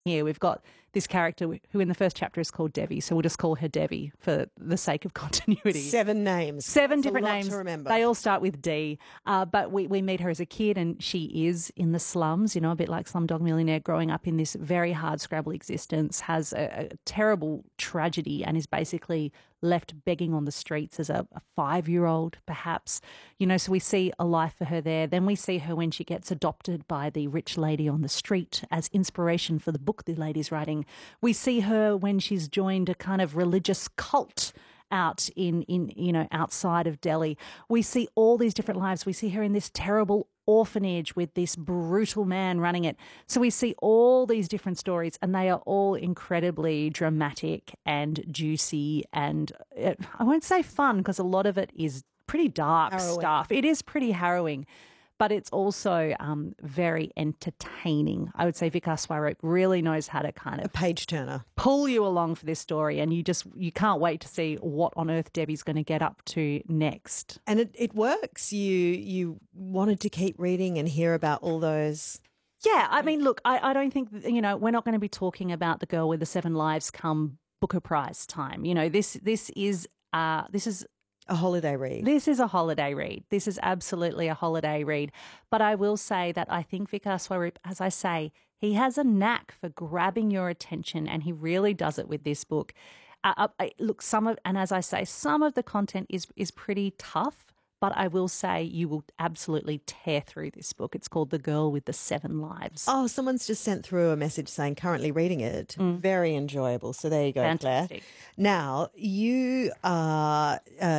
Here we've got this character who in the first chapter is called Devi, so we'll just call her Devi for the sake of continuity. 7 names. 7 That's different a lot names. to remember. They all start with D. But we meet her as a kid, and she is in the slums, a bit like Slumdog Millionaire, growing up in this very hard-scrabble existence, has a terrible tragedy and is basically left begging on the streets as a 5-year-old, perhaps. So we see a life for her there. Then we see her when she gets adopted by the rich lady on the street as inspiration for the book the lady's writing. We see her when she's joined a kind of religious cult out in outside of Delhi. We see all these different lives. We see her in this terrible orphanage with this brutal man running it. So we see all these different stories, and they are all incredibly dramatic and juicy and I won't say fun, because a lot of it is pretty dark stuff. It is pretty harrowing, but it's also very entertaining. I would say Vikas Swaroop really knows how to kind of a page turner, pull you along for this story, and you can't wait to see what on earth Debbie's going to get up to next. And it works. You wanted to keep reading and hear about all those. Yeah, I mean, look, I don't think we're not going to be talking about The Girl with the 7 Lives come Booker Prize time. This is a holiday read. This is a holiday read. This is absolutely a holiday read. But I will say that I think Vikas Swaroop, as I say, he has a knack for grabbing your attention, and he really does it with this book. Look, some of the content is pretty tough, but I will say you will absolutely tear through this book. It's called The Girl with the 7 Lives. Oh, someone's just sent through a message saying currently reading it. Very enjoyable. So there you go, Fantastic. Claire. Now, you are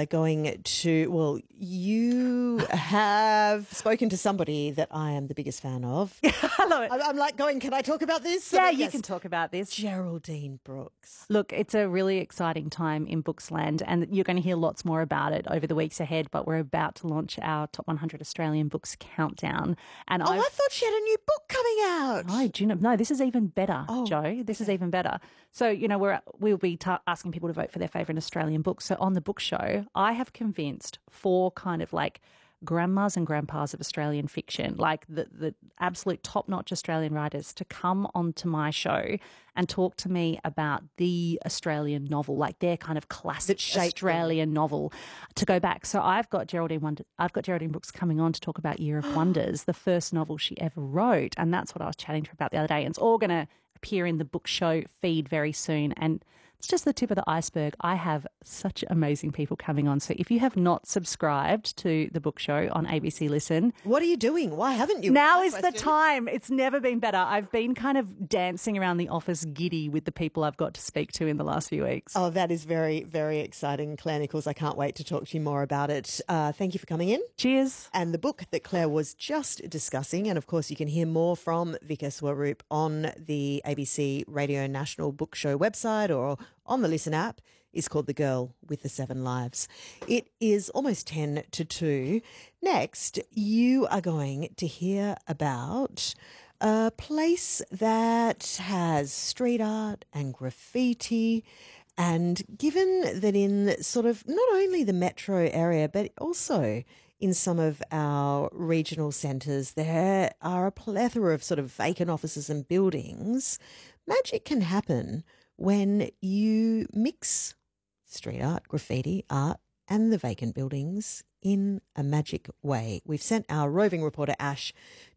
you have spoken to somebody that I am the biggest fan of. Hello. I'm like going, can I talk about this? Yeah, you can talk about this. Geraldine Brooks. Look, it's a really exciting time in Booksland, and you're going to hear lots more about it over the weeks ahead, but we're about to launch our Top 100 Australian Books countdown. And I thought she had a new book coming out. Oh, do you know? No, this is even better, Joe. This is even better. So, we'll be asking people to vote for their favourite Australian book. So on the book show, I have convinced 4 kind of like grandmas and grandpas of Australian fiction, like the absolute top-notch Australian writers, to come onto my show and talk to me about the Australian novel, like their kind of classic Australian novel, to go back. So I've got Geraldine Brooks coming on to talk about Year of Wonders, the first novel she ever wrote, and that's what I was chatting to her about the other day. And it's all going to appear in the book show feed very soon, and it's just the tip of the iceberg. I have such amazing people coming on. So if you have not subscribed to the book show on ABC Listen. What are you doing? Why haven't you? Now is the time. It's never been better. I've been kind of dancing around the office giddy with the people I've got to speak to in the last few weeks. Oh, that is very, very exciting, Claire Nichols. I can't wait to talk to you more about it. Thank you for coming in. Cheers. And the book that Claire was just discussing, and of course you can hear more from Vikas Swaroop on the ABC Radio National Book Show website or on the Listen app, is called The Girl with the 7 Lives. It is almost 10 to 2. Next, you are going to hear about a place that has street art and graffiti. And given that in sort of not only the metro area, but also in some of our regional centres, there are a plethora of sort of vacant offices and buildings, magic can happen when you mix street art, graffiti, art and the vacant buildings in a magic way. We've sent our roving reporter Ash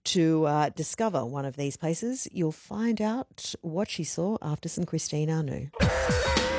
to discover one of these places. You'll find out what she saw after some Christine Anu.